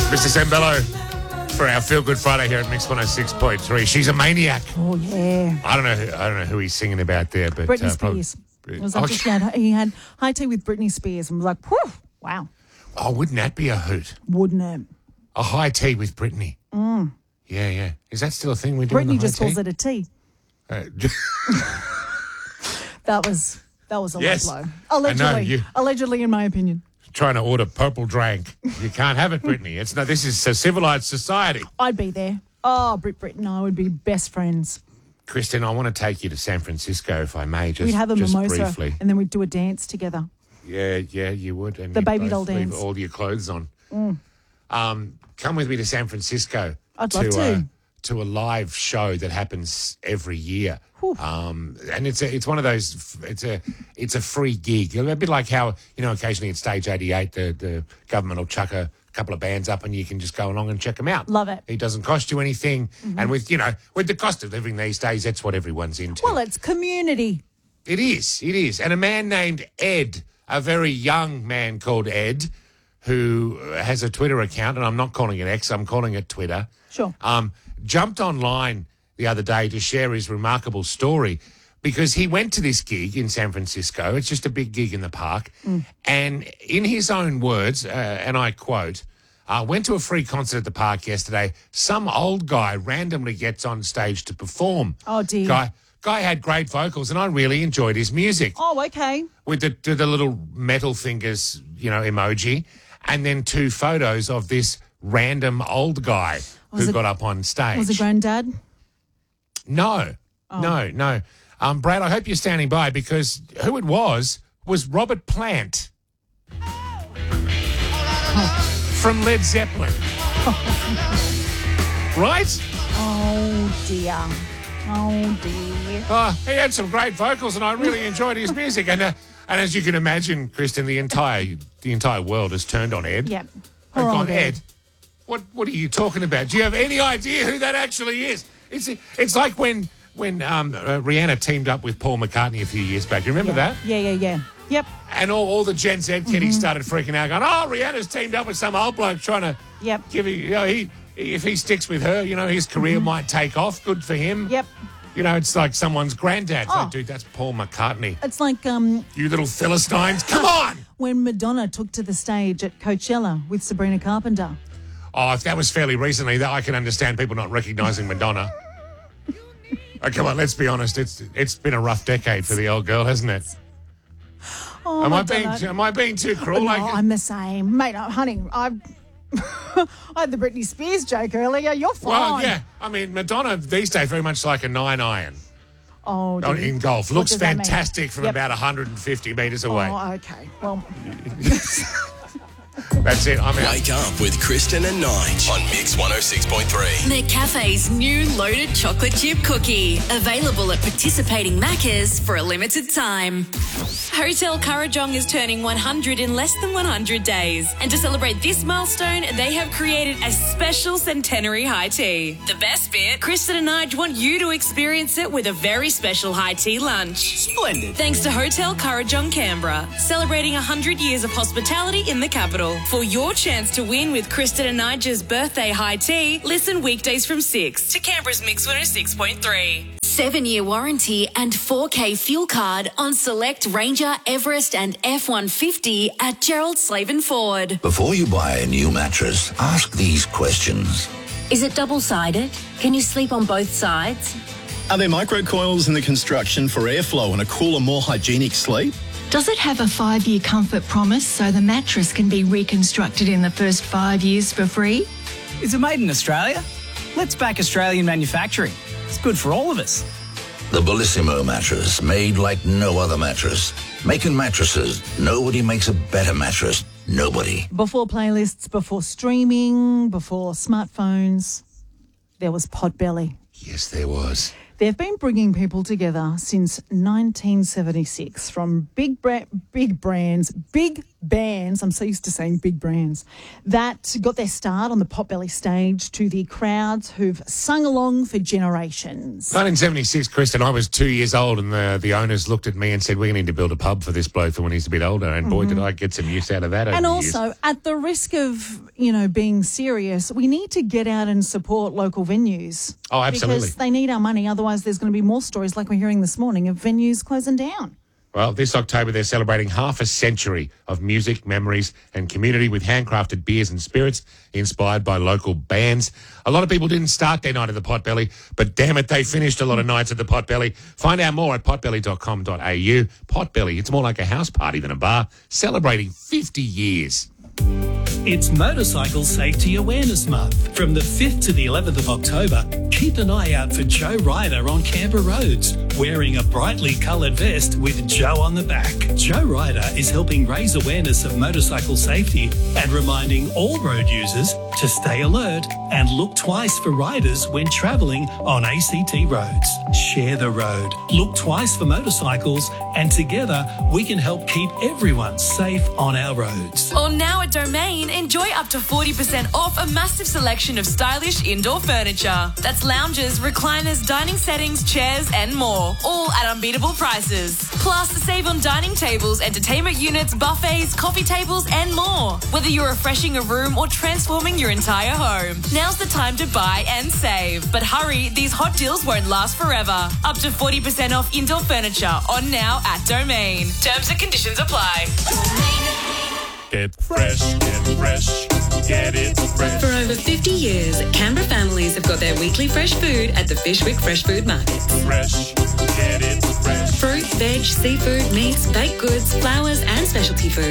Mr. Sembello for our Feel Good Friday here at Mix 106.3. She's a maniac. Oh, yeah. I don't know who he's singing about there, but Britney Spears. It was like he had high tea with Britney Spears and was like, whew, wow. Oh, wouldn't that be a hoot? Wouldn't it? A high tea with Britney. Mm. Yeah, yeah. Is that still a thing we're doing? Britney just calls it a tea. That was a low blow. Allegedly, in my opinion. Trying to order purple drank. You can't have it, Britney. This is a civilised society. I'd be there. Oh, Brit and I would be best friends. Kristen, I want to take you to San Francisco, if I may, we'd have a mimosa briefly. And then we'd do a dance together. Yeah, you would. And the baby both doll dance. Leave all your clothes on. Come with me to San Francisco. I'd love to. To a live show that happens every year. And it's one of those, it's a free gig. A bit like how, occasionally at Stage 88, the government will chuck a couple of bands up and you can just go along and check them out. Love it. It doesn't cost you anything. Mm-hmm. And with the cost of living these days, that's what everyone's into. Well, it's community. It is. And a man named Ed, a very young man called Ed, who has a Twitter account, and I'm not calling it X, I'm calling it Twitter. Sure. Jumped online the other day to share his remarkable story because he went to this gig in San Francisco. It's just a big gig in the park. And in his own words, and I quote, went to a free concert at the park yesterday. Some old guy randomly gets on stage to perform. Oh, dear. Guy had great vocals and I really enjoyed his music. Oh, okay. With the little metal fingers, emoji. And then 2 photos of this random old guy who got up on stage. Was it Granddad? No. Brad, I hope you're standing by because who it was Robert Plant from Led Zeppelin. Right? Oh, dear. He had some great vocals and I really enjoyed his music. And as you can imagine, Kristen, the entire world has turned on Ed. Yep. They've gone, Ed, what are you talking about? Do you have any idea who that actually is? It's like when Rihanna teamed up with Paul McCartney a few years back. You remember that? Yeah. Yep. And all the Gen Z kiddies started freaking out, going, "Oh, Rihanna's teamed up with some old bloke trying to give if he sticks with her, his career might take off. Good for him." Yep. It's like someone's granddad. It's like, dude, that's Paul McCartney. It's like you little Philistines, come on! When Madonna took to the stage at Coachella with Sabrina Carpenter. Oh, if that was fairly recently, that I can understand people not recognising Madonna. Oh, come on, let's be honest. It's been a rough decade for the old girl, hasn't it? Oh, am I being too cruel? No, I'm the same, mate. Honey, I had the Britney Spears joke earlier. You're fine. Well, yeah. I mean, Madonna these days very much like a 9-iron. Oh, in golf. Looks fantastic from about 150 metres away. Oh, okay. Well. That's it. I'm out. Wake up with Kristen and Nige on Mix 106.3. McCafe's new loaded chocolate chip cookie. Available at participating Maccas for a limited time. Hotel Kurrajong is turning 100 in less than 100 days. And to celebrate this milestone, they have created a special centenary high tea. The best bit, Kristen and Nige want you to experience it with a very special high tea lunch. Splendid. Thanks to Hotel Kurrajong Canberra, celebrating 100 years of hospitality in the capital. For your chance to win with Kristen and Nigel's birthday high tea, listen weekdays from 6 to Canberra's Mix 106.3. 7-year warranty and 4K fuel card on select Ranger, Everest and F-150 at Gerald Slaven Ford. Before you buy a new mattress, ask these questions. Is it double-sided? Can you sleep on both sides? Are there microcoils in the construction for airflow and a cooler, more hygienic sleep? Does it have a 5-year comfort promise so the mattress can be reconstructed in the first 5 years for free? Is it made in Australia? Let's back Australian manufacturing. It's good for all of us. The Bellissimo mattress, made like no other mattress. Making mattresses, nobody makes a better mattress. Nobody. Before playlists, before streaming, before smartphones, there was Potbelly. Yes, there was. They've been bringing people together since 1976, from big brands, big bands, I'm so used to saying big brands, that got their start on the Potbelly stage to the crowds who've sung along for generations. 1976, Kristen, I was 2 years old, and the owners looked at me and said, we need to build a pub for this bloke for when he's a bit older. And boy, did I get some use out of that over And the also, years. at the risk of, being serious, we need to get out and support local venues. Oh, absolutely. Because they need our money. Otherwise, there's going to be more stories like we're hearing this morning of venues closing down. Well, this October they're celebrating half a century of music, memories and community with handcrafted beers and spirits inspired by local bands. A lot of people didn't start their night at the Potbelly, but damn it, they finished a lot of nights at the Potbelly. Find out more at potbelly.com.au. Potbelly, it's more like a house party than a bar, celebrating 50 years. It's Motorcycle Safety Awareness Month. From the 5th to the 11th of October, keep an eye out for Joe Ryder on Canberra roads, wearing a brightly coloured vest with Joe on the back. Joe Ryder is helping raise awareness of motorcycle safety and reminding all road users to stay alert and look twice for riders when travelling on ACT roads. Share the road, look twice for motorcycles, and together we can help keep everyone safe on our roads. Or now at Domain, enjoy up to 40% off a massive selection of stylish indoor furniture. That's lounges, recliners, dining settings, chairs and more, all at unbeatable prices. Plus, save on dining tables, entertainment units, buffets, coffee tables and more. Whether you're refreshing a room or transforming your entire home, now's the time to buy and save. But hurry, these hot deals won't last forever. Up to 40% off indoor furniture on now at Domain. Terms and conditions apply. Get fresh, get it fresh. For over 50 years, Canberra families have got their weekly fresh food at the Fishwick Fresh Food Market. Fresh, get it fresh. Fruit, veg, seafood, meats, baked goods, flowers and specialty food.